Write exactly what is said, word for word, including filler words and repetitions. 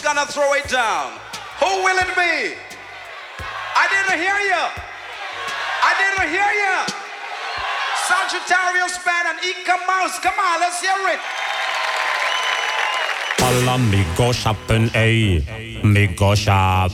gonna throw it down? Who will it be? I didn't hear you. I didn't hear you. Sagittarius Band and Ika Mouse. Come on, let's hear it. Alla me go shopping, ey. Me go shop.